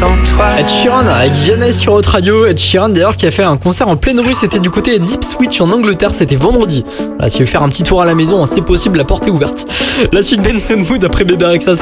sans toi. Ed Sheeran avec Vianney sur Hot Radio. Ed Sheeran d'ailleurs qui a fait un concert en pleine rue, c'était du côté d'Ipswich en Angleterre, c'était vendredi. Voilà, si vous voulez faire un petit tour à la maison, c'est possible, la porte est ouverte. La suite Benson Mood après Bébé Rexha.